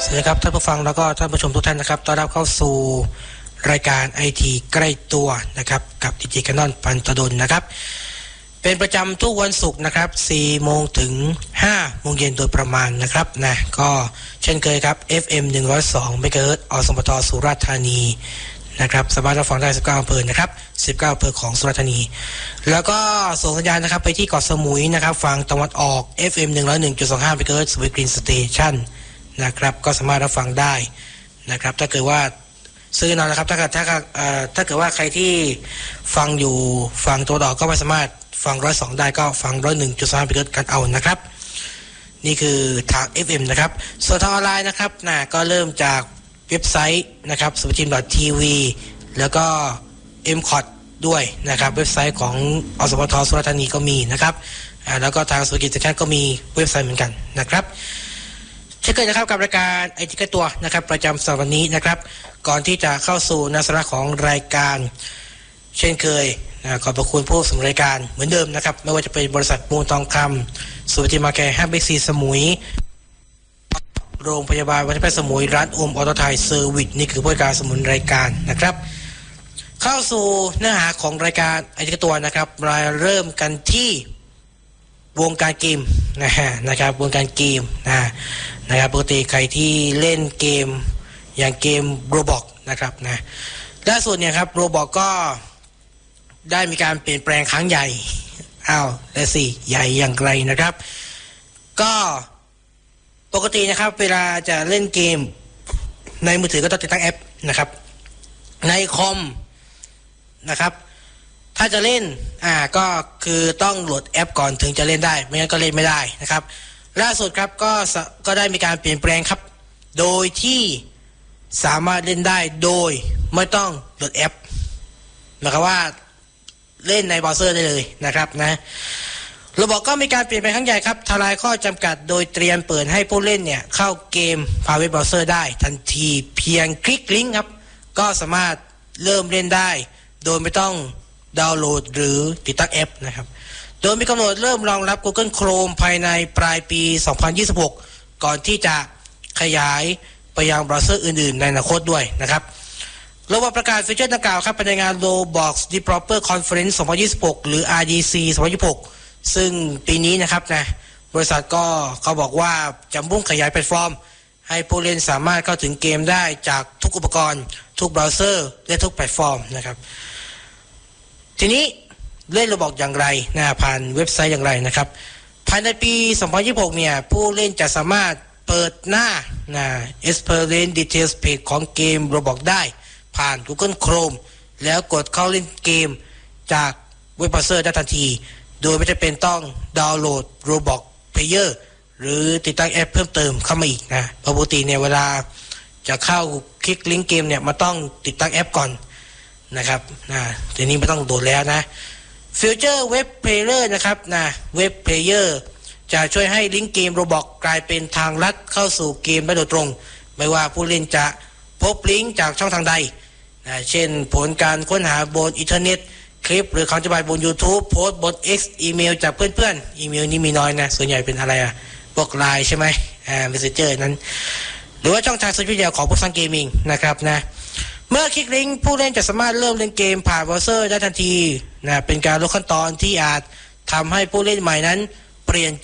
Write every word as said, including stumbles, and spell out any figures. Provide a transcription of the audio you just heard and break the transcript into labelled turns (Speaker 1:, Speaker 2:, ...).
Speaker 1: สวัสดีครับท่านผู้ฟังแล้วก็ท่านผู้ชมทุกท่านนะครับต้อนรับเข้าสู่รายการ ไอ ที ใกล้ตัวนะครับกับ ดี เจ Canon ปันตดลนะครับเป็นประจำทุกวันศุกร์นะครับ สี่โมงถึง ห้าโมงเย็นโดยประมาณนะครับนะก็เช่นเคยครับ เอฟ เอ็ม หนึ่งร้อยสอง เมกะเฮิรตซ์ อสมทสุราษฎร์ธานีนะครับสามารถรับฟังได้สิบเก้าอำเภอนะครับสิบเก้าอำเภอของสุราษฎร์ธานีแล้วก็ส่งสัญญาณนะครับไปที่เกาะสมุยนะครับฝั่งตะวันออก เอฟ เอ็ม หนึ่งร้อยหนึ่งจุดสองห้า เมกะเฮิรตซ์ สวีทกรีนสเตชันนะครับก็สามารถรับฟังได้นะครับถ้าเกิดว่าซื้อนอนนะครับถ้าเกิดถ้าเอ่อถ้าเกิดว่าใครที่ฟังอยู่ฝั่งตัวดอกก็ไม่สามารถฟังหนึ่งร้อยสองได้ก็ฟังหนึ่งร้อยหนึ่งจุดสองห้า เมกะเฮิรตซ์กันเอานะครับนี่คือทาง เอฟ เอ็ม นะครับส่วนทางออนไลน์นะครับนะก็เริ่มจากเว็บไซต์นะครับ สวิททีม ดอท ที วี แล้วก็ เอ็ม คอท ด้วยนะครับเว็บไซต์ของอสมทสุราษฎร์ธานีก็มีนะครับอ่าแล้วก็ทางสวิททีมก็มีเว็บไซต์เหมือนกันนะครับเช่นเคยนะครับกับรายการ ไอ ที ใกล้ตัวนะครับประจำสัปดาห์วันนี้นะครับก่อนที่จะเข้าสู่เนื้อสาระของรายการเช่นเคยนะขอบพระคุณผู้สนับสนุนรายการเหมือนเดิมนะครับไม่ว่าจะเป็นบริษัทมูลทองคำสุวิทมาแคร์แฮปปี้ซีสมุยโรงพยาบาลวัฒนแพทย์สมุยร้านโอมออโตไทยเซอร์วิสนี่คือผู้การสมุนรายการนะครับเข้าสู่เนื้อหาของรายการไอทีตัวนะครับเราเริ่มกันที่วงการเกมนะฮะนะครับวงการเกมนะนะครับปกติใครที่เล่นเกมอย่างเกม Roblox นะครับนะล่าสุดเนี่ยครับ Roblox ก็ได้มีการเปลี่ยนแปลงครั้งใหญ่อ้าวแล้วสิใหญ่อย่างไรนะครับก็ปกตินะครับเวลาจะเล่นเกมในมือถือก็ต้องติดตั้งแอปนะครับในคอมนะครับถ้าจะเล่นอ่าก็คือต้องโหลดแอปก่อนถึงจะเล่นได้ไม่งั้นก็เล่นไม่ได้นะครับล่าสุดครับก็ก็ได้มีการเปลี่ยนแปลงครับโดยที่สามารถเล่นได้โดยไม่ต้องโหลดแอปหมายความว่าเล่นในเบราว์เซอร์ได้เลยนะครับนะเราบอกก็มีการเปลี่ยนแปลงครั้งใหญ่ครับทลายข้อจำกัดโดยเตรียมเปิดให้ผู้เล่นเนี่ยเข้าเกมผ่านเว็บเบราว์เซอร์ได้ทันทีเพียงคลิกลิงก์ครับก็สามารถเริ่มเล่นได้โดยไม่ต้องดาวน์โหลดหรือติดตั้งแอปนะครับโดยมีกำหนดเริ่มรองรับ Google Chrome ภายในปลายปีสองพันยี่สิบหกก่อนที่จะขยายไปยังเบราว์เซอร์อื่นๆในอนาคตด้วยนะครับระบบประกาศฟีเจอร์ดังกล่าวครับภายในงาน Roblox Developer Conference สองพันยี่สิบหกหรือ อาร์ ดี ซี สองพันยี่สิบหกซึ่งปีนี้นะครับนะบริษัทก็เขาบอกว่าจะมุ่งขยายแพลตฟอร์มให้ผู้เล่นสามารถเข้าถึงเกมได้จากทุกอุปกรณ์ทุกเบราว์เซอร์และทุกแพลตฟอร์มนะครับทีนี้เล่น Roblox อย่างไรนะผ่านเว็บไซต์อย่างไรนะครับภายในปีสองพันยี่สิบหกเนี่ยผู้เล่นจะสามารถเปิดหน้านะ Experience Details Page ของเกม Roblox ได้ผ่าน Google Chrome แล้วกดเข้าเล่นเกมจากเว็บเบราว์เซอร์ได้ทันทีโดยไม่จำเป็นต้องดาวน์โหลด Roblox Player หรือติดตั้งแอปเพิ่มเติมเข้ามาอีกนะปกติเนี่ยเวลาจะเข้าคลิกลิงก์เกมเนี่ยมันต้องติดตั้งแอปก่อนนะครับนะทีนี้ไม่ต้องโหลดแล้วนะฟิวเจอร์เว็บเพลเยอร์นะครับนะเว็บเพลเยอร์จะช่วยให้ลิงก์เกม Roblox กลายเป็นทางลัดเข้าสู่เกมได้โดยตรงไม่ว่าผู้เล่นจะพบลิงก์จากช่องทางใดนะเช่นผลการค้นหาบนอินเทอร์เน็ตคลิปหรือคำอธิบายบน YouTube โพสต์บน X อีเมลจากเพื่อนๆอีเมลนี้มีน้อยนะส่วนใหญ่เป็นอะไรอ่ะพวกไลน์ใช่ไหมอ่า Messenger นั้นหรือว่าช่องทางโซเชียลมีเดียของพวกซังเกมมิ่งนะครับนะเมื่อคลิกลิงก์ผู้เล่นจะสามารถเริ่มเล่นเกมผ่านเบราว์เซอร์ได้ทันทีนะเป็นการลดขั้นตอนที่อาจทำให้ผู้เล่นใหม่นั้นเปลี่ยน